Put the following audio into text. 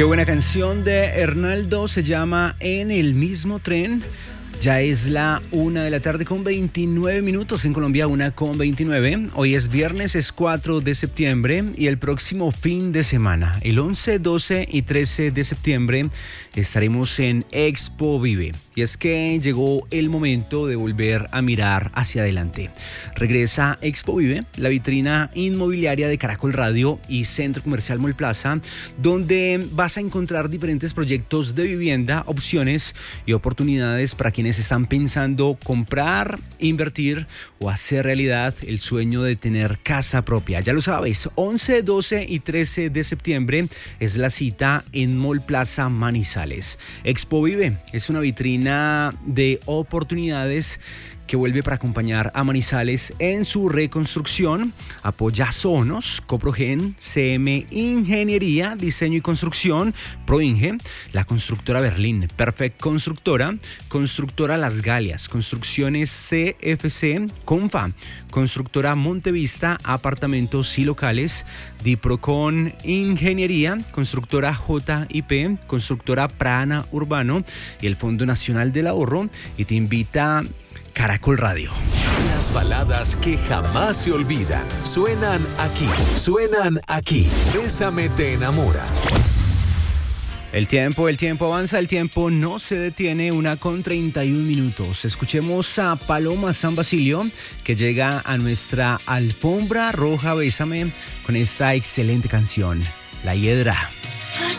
Qué buena canción de Hernaldo, se llama En el mismo tren. Ya es la 1:29 p.m. en Colombia, 1:29 p.m. Hoy es viernes, es 4 de septiembre y el próximo fin de semana, el 11, 12 y 13 de septiembre, estaremos en Expo Vive. Y es que llegó el momento de volver a mirar hacia adelante. Regresa Expo Vive, la vitrina inmobiliaria de Caracol Radio y Centro Comercial Mall Plaza, donde vas a encontrar diferentes proyectos de vivienda, opciones y oportunidades para quienes están pensando comprar, invertir o hacer realidad el sueño de tener casa propia. Ya lo sabes, 11, 12 y 13 de septiembre es la cita en Mall Plaza Manizales. Expo Vive es una vitrina de oportunidades que vuelve para acompañar a Manizales en su reconstrucción. Apoya Sonos, Coprogen, CM Ingeniería, Diseño y Construcción, Proinge, la constructora Berlín, Perfect Constructora, Constructora Las Galias, Construcciones CFC, Confa, Constructora Montevista, Apartamentos y Locales, Diprocon Ingeniería, Constructora JIP, Constructora Prana Urbano y el Fondo Nacional del Ahorro. Y te invita Caracol Radio. Las baladas que jamás se olvidan suenan aquí. Bésame te enamora. El tiempo avanza, el tiempo no se detiene, 1:31 p.m. Escuchemos a Paloma San Basilio, que llega a nuestra alfombra roja Bésame con esta excelente canción, La Hiedra.